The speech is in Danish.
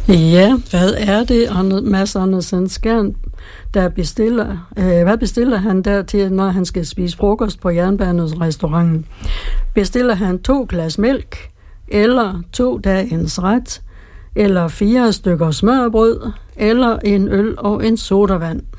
Ja, hvad er det, Mads Andersen Skjern, der bestiller? Hvad bestiller han der til, når han skal spise frokost på jernbanerestauranten? Bestiller han 2 glas mælk, eller 2 dagens ret, eller 4 stykker smørbrød, eller en øl og en sodavand?